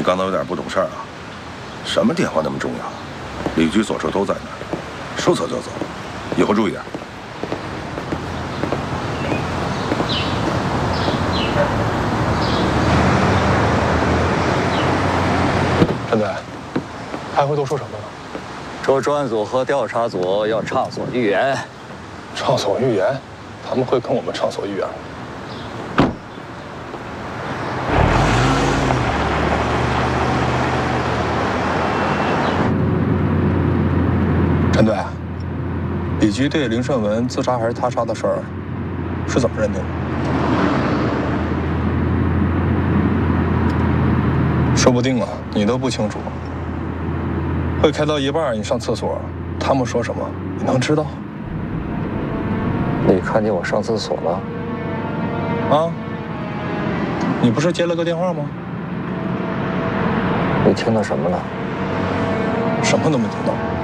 刚才有点不懂事儿啊。什么电话那么重要？李局所车都在那儿，说走就走，以后注意点。 陈队，开会都说什么了？ 说专案组和调查组要畅所欲言。 畅所欲言？他们会跟我们畅所欲言？陈队，李局对林顺文自杀还是他杀的事儿是怎么认定的？说不定啊，你都不清楚。会开到一半，你上厕所，他们说什么，你能知道？ 你看见我上厕所了？ 啊？你不是接了个电话吗？ 你听到什么了？ 什么都没听到。